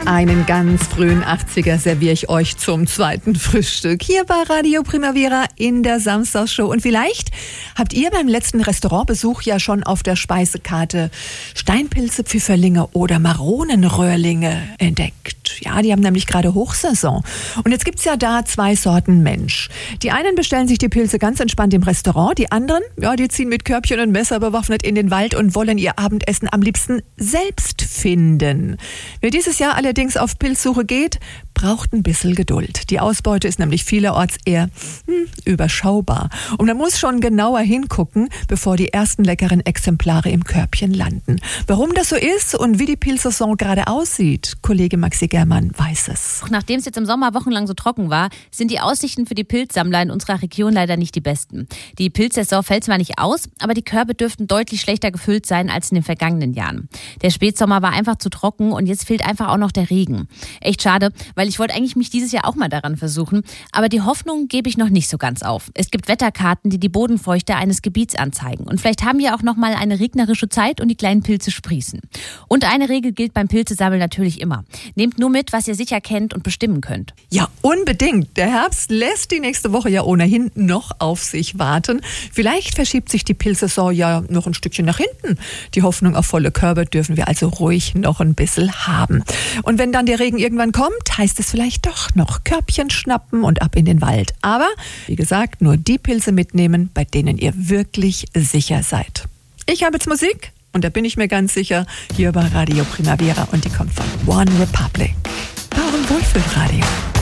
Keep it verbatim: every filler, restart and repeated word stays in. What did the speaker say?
Einen ganz frühen achtziger serviere ich euch zum zweiten Frühstück hier bei Radio Primavera in der Samstagsshow. Und vielleicht habt ihr beim letzten Restaurantbesuch ja schon auf der Speisekarte Steinpilze, Pfifferlinge oder Maronenröhrlinge entdeckt. Ja, die haben nämlich gerade Hochsaison. Und jetzt gibt's ja da zwei Sorten Mensch. Die einen bestellen sich die Pilze ganz entspannt im Restaurant. Die anderen, ja, die ziehen mit Körbchen und Messer bewaffnet in den Wald und wollen ihr Abendessen am liebsten selbst finden. Wer dieses Jahr allerdings auf Pilzsuche geht, braucht ein bisschen Geduld. Die Ausbeute ist nämlich vielerorts eher hm, überschaubar. Und man muss schon genauer hingucken, bevor die ersten leckeren Exemplare im Körbchen landen. Warum das so ist und wie die Pilzsaison gerade aussieht, Kollege Maxi Germann weiß es. Nachdem es jetzt im Sommer wochenlang so trocken war, sind die Aussichten für die Pilzsammler in unserer Region leider nicht die besten. Die Pilzsaison fällt zwar nicht aus, aber die Körbe dürften deutlich schlechter gefüllt sein als in den vergangenen Jahren. Der Spätsommer war einfach zu trocken und jetzt fehlt einfach auch noch der Regen. Echt schade, weil ich wollte eigentlich mich dieses Jahr auch mal daran versuchen, aber die Hoffnung gebe ich noch nicht so ganz auf. Es gibt Wetterkarten, die die Bodenfeuchte eines Gebiets anzeigen. Und vielleicht haben wir auch noch mal eine regnerische Zeit und die kleinen Pilze sprießen. Und eine Regel gilt beim Pilzesammeln natürlich immer. Nehmt nur mit, was ihr sicher kennt und bestimmen könnt. Ja, unbedingt. Der Herbst lässt die nächste Woche ja ohnehin noch auf sich warten. Vielleicht verschiebt sich die Pilzsaison ja noch ein Stückchen nach hinten. Die Hoffnung auf volle Körbe dürfen wir also ruhig noch ein bisschen haben. Und wenn dann der Regen irgendwann kommt, heißt es vielleicht doch noch Körbchen schnappen und ab in den Wald. Aber, wie gesagt, nur die Pilze mitnehmen, bei denen ihr wirklich sicher seid. Ich habe jetzt Musik und da bin ich mir ganz sicher, hier bei Radio Primavera und die kommt von One Republic. Warum Wohlfühlradio?